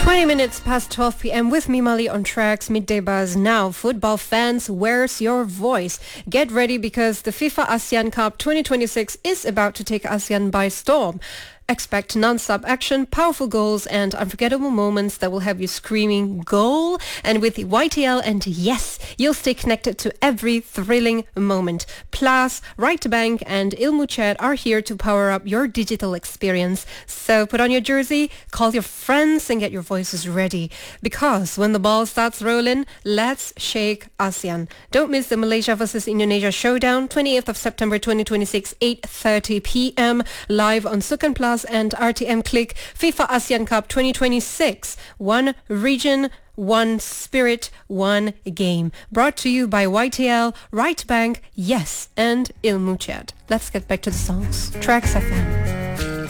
20 minutes past 12 p.m. with me, Mali, on Tracks Midday Buzz. Now, football fans, where's your voice? Get ready because the FIFA ASEAN Cup 2026 is about to take ASEAN by storm. Expect non-stop action, powerful goals and unforgettable moments that will have you screaming goal. And with YTL and Yes, you'll stay connected to every thrilling moment. Plus, Right Bank and Ilmu Chat are here to power up your digital experience. So put on your jersey, call your friends and get your voices ready. Because when the ball starts rolling, let's shake ASEAN. Don't miss the Malaysia versus Indonesia showdown, 28th of September 2026, 8:30 p.m. live on Sukan Plus and RTM Click. FIFA ASEAN Cup 2026. One region, one spirit, one game. Brought to you by YTL, Right Bank, Yes, and Ilmu Chat. Let's get back to the songs. Tracks FM.